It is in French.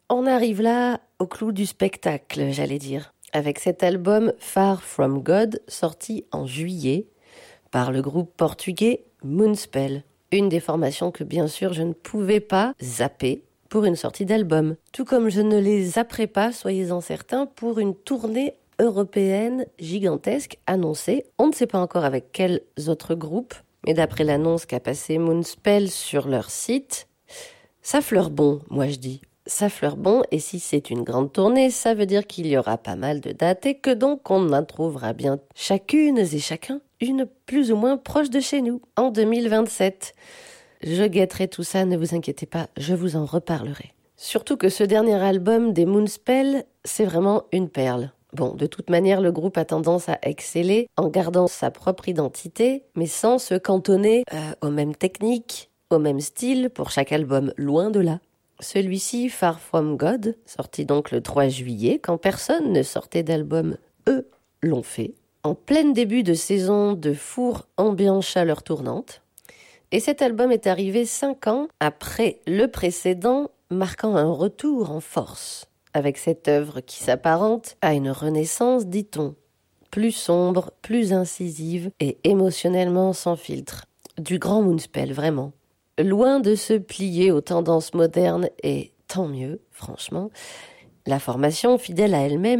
On arrive là au clou du spectacle, j'allais dire, avec cet album Far From God, sorti en juillet par le groupe portugais Moonspell. Une des formations que bien sûr je ne pouvais pas zapper pour une sortie d'album. Tout comme je ne les zapperai pas, soyez-en certains, pour une tournée européenne gigantesque annoncée. On ne sait pas encore avec quels autres groupes, mais d'après l'annonce qu'a passée Moonspell sur leur site, ça fleure bon, moi je dis. Ça fleure bon, et si c'est une grande tournée, ça veut dire qu'il y aura pas mal de dates et que donc on en trouvera bien chacune et chacun une plus ou moins proche de chez nous, en 2027. Je guetterai tout ça, ne vous inquiétez pas, je vous en reparlerai. Surtout que ce dernier album des Moonspell, c'est vraiment une perle. Bon, de toute manière, le groupe a tendance à exceller en gardant sa propre identité, mais sans se cantonner aux mêmes techniques, au même style pour chaque album, loin de là. Celui-ci, Far From God, sorti donc le 3 juillet, quand personne ne sortait d'album, eux l'ont fait, en plein début de saison de four ambiance chaleur tournante. Et cet album est arrivé 5 ans après le précédent, marquant un retour en force, avec cette œuvre qui s'apparente à une renaissance, dit-on, plus sombre, plus incisive et émotionnellement sans filtre. Du grand Moonspell, vraiment. Loin de se plier aux tendances modernes, et tant mieux, franchement, la formation, fidèle à elle-même,